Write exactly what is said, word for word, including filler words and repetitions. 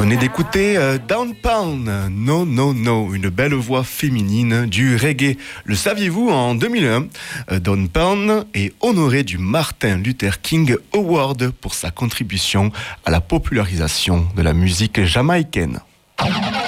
venez d'écouter euh, Down Pound, No No No, une belle voix féminine du reggae. Le saviez-vous, en deux mille un, euh, Down Pound est honoré du Martin Luther King Award pour sa contribution à la popularisation de la musique jamaïcaine.